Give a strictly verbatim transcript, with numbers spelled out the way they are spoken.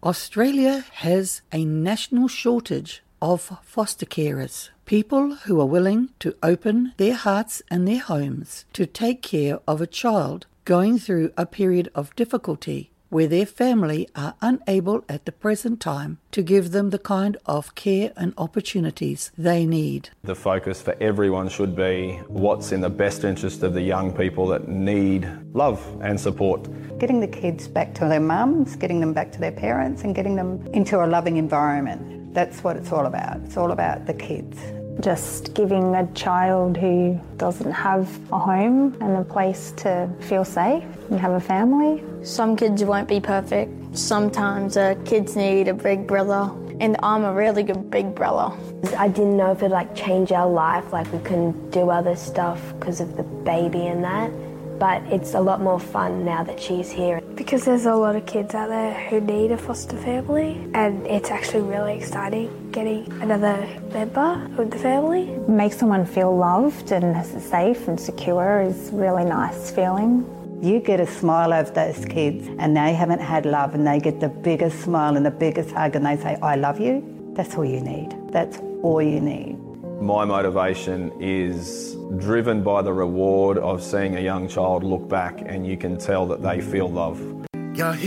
Australia has a national shortage of foster carers, people who are willing to open their hearts and their homes to take care of a child going through a period of difficulty where their family are unable at the present time to give them the kind of care and opportunities they need. The focus for everyone should be what's in the best interest of the young people that need love and support. Getting the kids back to their mums, getting them back to their parents and getting them into a loving environment. That's what it's all about. It's all about the kids. Just giving a child who doesn't have a home and a place to feel safe and have a family. Some kids won't be perfect. Sometimes uh, kids need a big brother, and I'm a really good big brother. I didn't know if it'd like change our life, like we couldn't do other stuff because of the baby and that. But it's a lot more fun now that she's here. Because there's a lot of kids out there who need a foster family, and it's actually really exciting getting another member of the family. Make someone feel loved and safe and secure is a really nice feeling. You get a smile of those kids and they haven't had love, and they get the biggest smile and the biggest hug and they say, I love you. That's all you need. That's all you need. My motivation is driven by the reward of seeing a young child look back and you can tell that they feel love.